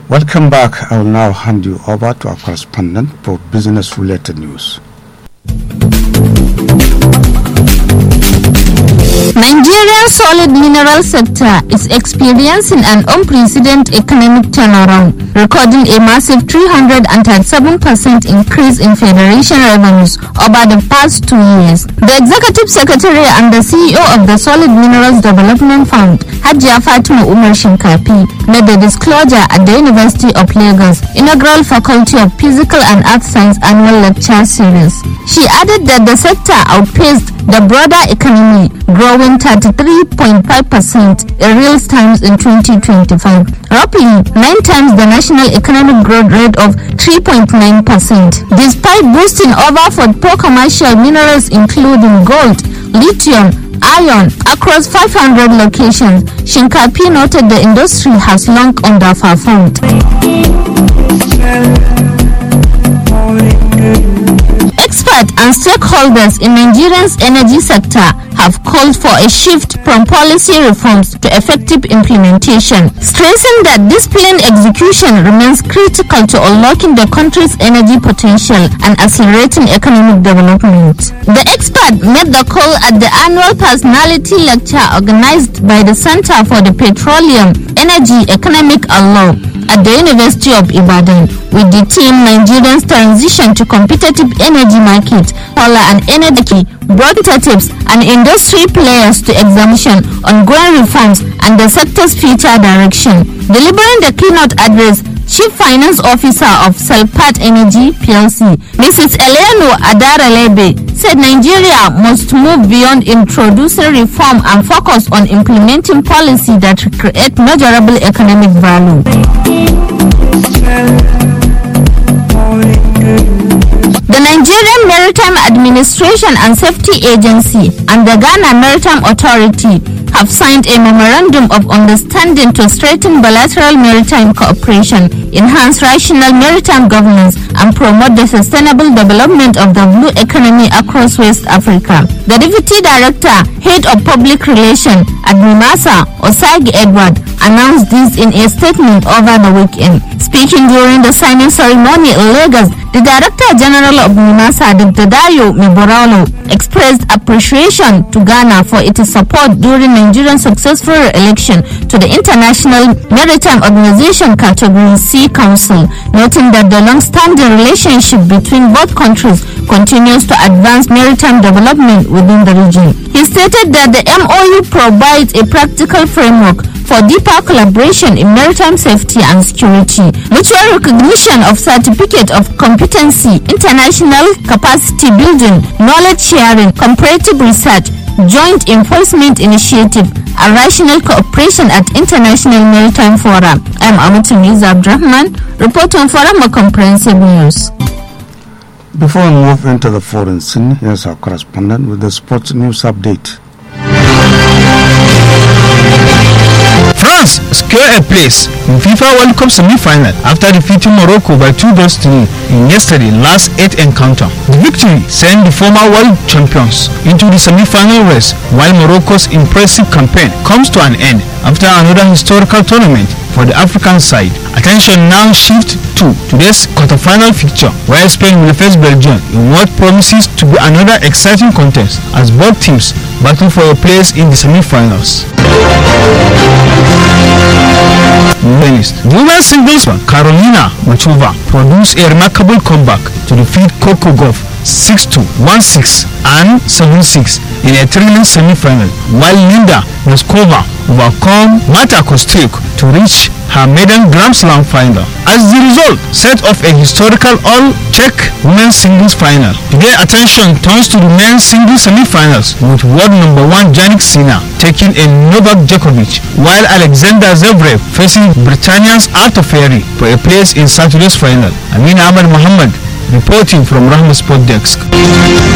Welcome back. I will now hand you over to our correspondent for business-related news. Nigeria's solid mineral sector is experiencing an unprecedented economic turnaround, recording a massive 337% increase in federation revenues over the past 2 years. The Executive Secretary and the CEO of the Solid Minerals Development Fund, Hajiya Fatima Umar Shinkafi, made the disclosure at the University of Lagos inaugural Faculty of Physical and Earth Science annual lecture series. She added that the sector outpaced the broader economy, growing 33.5% in real terms in 2025, roughly 9 times the national economic growth rate of 3.9%. Despite boosting over 44 commercial minerals including gold, lithium, iron across 500 locations, Shinkafi noted the industry has long underperformed. Experts and stakeholders in Nigeria's energy sector have called for a shift from policy reforms to effective implementation, stressing that disciplined execution remains critical to unlocking the country's energy potential and accelerating economic development. The expert made the call at the annual personality lecture organized by the Center for the Petroleum, Energy, Economic and Law at the University of Ibadan, with the theme Nigeria's transition to competitive energy market, power and energy, representatives and industry players to examine ongoing reforms and the sector's future direction. Delivering the keynote address, Chief Finance Officer of Selpat Energy PLC, Mrs. Eleno Adaralebe, said Nigeria must move beyond introducing reform and focus on implementing policy that create measurable economic value. The Nigerian Maritime Administration and Safety Agency and the Ghana Maritime Authority have signed a memorandum of understanding to strengthen bilateral maritime cooperation, enhance rational maritime governance, and promote the sustainable development of the blue economy across West Africa. The Deputy Director, Head of Public Relations at NIMASA, Osagi Edward, announced this in a statement over the weekend. Speaking during the signing ceremony in Lagos, the Director General of NIMASA, Dr. Dayo Miboralo, expressed appreciation to Ghana for its support during Nigeria's successful election to the International Maritime Organization Category C Council, noting that the long-standing relationship between both countries continues to advance maritime development within the region. He stated that the MOU provides a practical framework for deeper collaboration in maritime safety and security, mutual recognition of certificate of competency, international capacity building, knowledge sharing, comparative research, joint enforcement initiative, and rational cooperation at international maritime fora. I'm Amatu Miza Abdurrahman, reporting for a comprehensive news. Before we move into the foreign scene, here's our correspondent with the sports news update. France secured a place in FIFA World Cup semi-final after defeating Morocco by 2-3 in yesterday's last 8 encounter. The victory sent the former world champions into the semi-final race, while Morocco's impressive campaign comes to an end after another historical tournament for the African side. Attention now shifts to today's quarter-final fixture, where Spain will face Belgium in what promises to be another exciting contest as both teams battle for a place in the semi-finals. The women's singles Carolina Muchova produced a remarkable comeback to defeat Coco Gauff 6-2, 1-6 and 7-6 in a thrilling semi-final, while Linda Noskova overcome Marta Kostyuk to reach her maiden Grand Slam final. As the result set off a historical all-Czech women's singles final. Today attention turns to the men's singles semi-finals, with world number 1 Jannik Sinner taking a Novak Djokovic, while Alexander Zverev facing Britannia's Arthur Ferry for a place in Saturday's final. Amin Ahmed Muhammad reporting from Rahma Sport Desk.